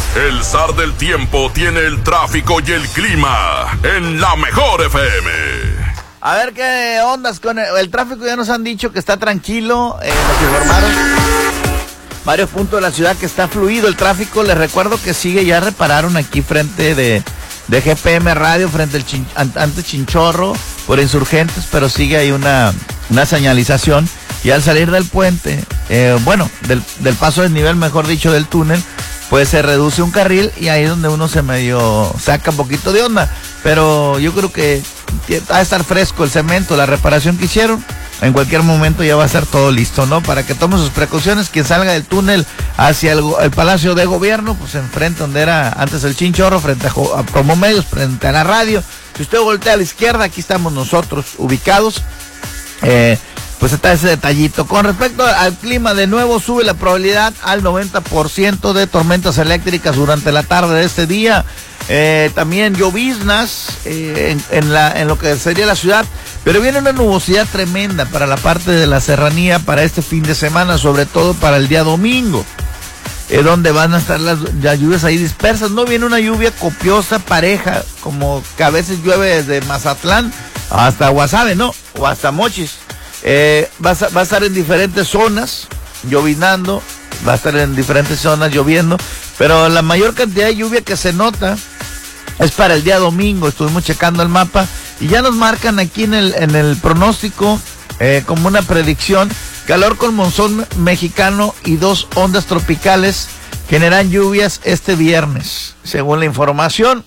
El zar del tiempo tiene el tráfico y el clima en la mejor FM. A ver qué ondas con el tráfico. Ya nos han dicho que está tranquilo, nos informaron varios puntos de la ciudad que está fluido el tráfico. Les recuerdo que sigue, ya repararon aquí frente de GPM Radio, frente al ante Chinchorro, por Insurgentes, pero sigue ahí una señalización. Y al salir del puente, del paso de nivel, mejor dicho, del túnel, pues se reduce un carril y ahí es donde uno se medio saca un poquito de onda. Pero yo creo que va a estar fresco el cemento, la reparación que hicieron. En cualquier momento ya va a estar todo listo, ¿no? Para que tome sus precauciones. Quien salga del túnel hacia el Palacio de Gobierno, pues enfrente donde era antes el Chinchorro, frente a Promomedios, frente a la radio. Si usted voltea a la izquierda, aquí estamos nosotros ubicados. Pues está ese detallito. Con respecto al clima, de nuevo sube la probabilidad al 90% de tormentas eléctricas durante la tarde de este día. También lloviznas en lo que sería la ciudad, pero viene una nubosidad tremenda para la parte de la serranía para este fin de semana, sobre todo para el día domingo, donde van a estar las lluvias ahí dispersas. No viene una lluvia copiosa, pareja, como que a veces llueve desde Mazatlán hasta Guasave, ¿no? O hasta Mochis. Va a estar en diferentes zonas llovinando, va a estar en diferentes zonas lloviendo, pero la mayor cantidad de lluvia que se nota es para el día domingo. Estuvimos checando el mapa y ya nos marcan aquí en el pronóstico como una predicción: calor con monzón mexicano y 2 ondas tropicales generan lluvias este viernes, según la información.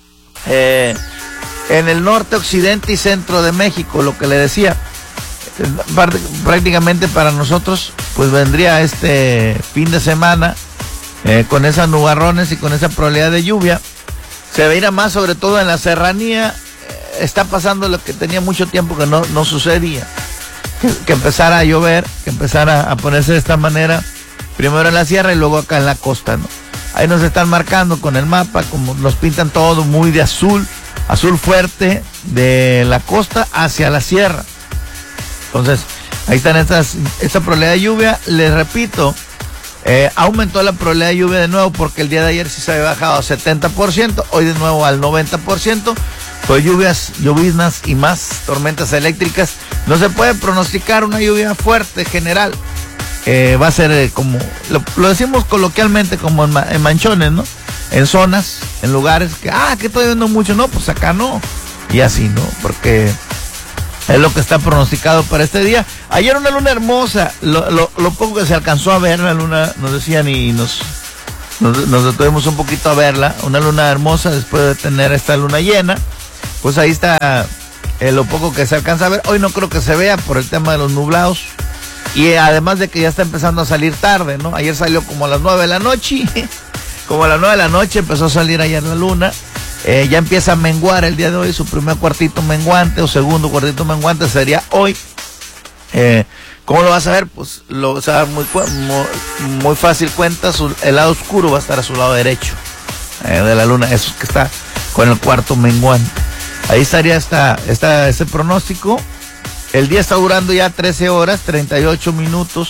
En el norte, occidente y centro de México, lo que le decía, prácticamente para nosotros pues vendría este fin de semana con esas nubarrones y con esa probabilidad de lluvia. Se veía más sobre todo en la serranía. Está pasando lo que tenía mucho tiempo que no sucedía, que empezara a llover, que empezara a ponerse de esta manera, primero en la sierra y luego acá en la costa, ¿no? Ahí nos están marcando con el mapa, como nos pintan todo muy de azul fuerte, de la costa hacia la sierra. Entonces, ahí están esta probabilidad de lluvia. Les repito, aumentó la probabilidad de lluvia de nuevo porque el día de ayer sí se había bajado a 70%, hoy de nuevo al 90%. Pues lloviznas y más tormentas eléctricas. No se puede pronosticar una lluvia fuerte general. Va a ser como, lo decimos coloquialmente, como en manchones, ¿no? En zonas, en lugares que está lloviendo mucho. No, pues acá no. Y así, ¿no? Porque es lo que está pronosticado para este día. Ayer una luna hermosa, lo poco que se alcanzó a ver la luna, nos decían, y nos detuvimos un poquito a verla. Una luna hermosa después de tener esta luna llena. Pues ahí está lo poco que se alcanza a ver. Hoy no creo que se vea por el tema de los nublados. Y además de que ya está empezando a salir tarde, ¿no? Ayer salió como a las 9 de la noche. Como a las 9 de la noche empezó a salir ayer la luna. Ya empieza a menguar el día de hoy. Su primer cuartito menguante o segundo cuartito menguante sería hoy. ¿Cómo lo vas a ver? Pues lo vas a dar muy fácil cuenta. El lado oscuro va a estar a su lado derecho de la luna. Eso es que está con el cuarto menguante. Ahí estaría este pronóstico. El día está durando ya 13 horas, 38 minutos.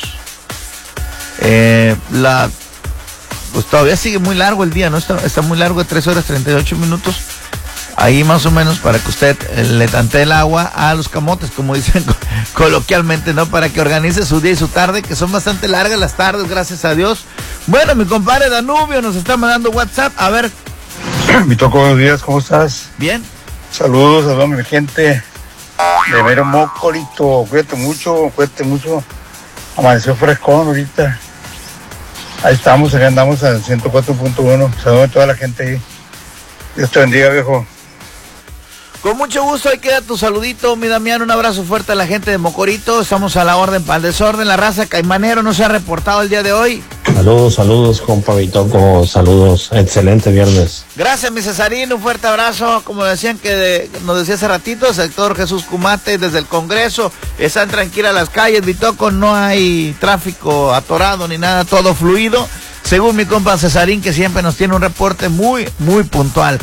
Pues todavía sigue muy largo el día, ¿no? Está muy largo, de 3 horas, 38 minutos. Ahí más o menos para que usted le tantee el agua a los camotes, como dicen coloquialmente, ¿no? Para que organice su día y su tarde, que son bastante largas las tardes, gracias a Dios. Bueno, mi compadre Danubio nos está mandando WhatsApp. A ver. Mi toco, buenos días, ¿cómo estás? Bien. Saludos a toda mi gente de Mero Mocorito. Cuídate mucho. Amaneció frescón ahorita. Ahí estamos, acá andamos al 104.1. Saludos a toda la gente ahí. Dios te bendiga, viejo. Con mucho gusto, ahí queda tu saludito, mi Damián. Un abrazo fuerte a la gente de Mocorito. Estamos a la orden para el desorden. La raza Caimanero no se ha reportado el día de hoy. Saludos, compa Vitoco. Saludos. Excelente viernes. Gracias, mi Cesarín. Un fuerte abrazo. Como decían nos decía hace ratito, el sector Jesús Cumate desde el Congreso. Están tranquilas las calles, Vitoco. No hay tráfico atorado ni nada, todo fluido. Según mi compa Cesarín, que siempre nos tiene un reporte muy, muy puntual.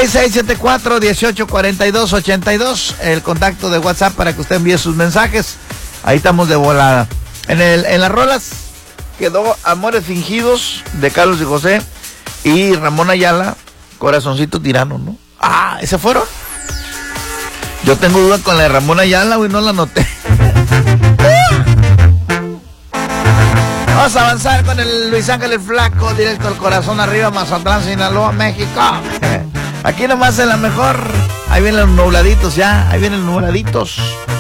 6674-1842-82, el contacto de WhatsApp para que usted envíe sus mensajes. Ahí estamos de volada. En las rolas quedó Amores Fingidos de Carlos y José. Y Ramón Ayala, Corazoncito Tirano, ¿no? Ah, ¿ese fueron? Yo tengo duda con la de Ramón Ayala, güey, no la noté. Vamos a avanzar con el Luis Ángel el Flaco, directo al corazón arriba, Mazatlán, Sinaloa, México. Aquí nomás en la mejor. Ahí vienen los nubladitos ya, ahí vienen los nubladitos.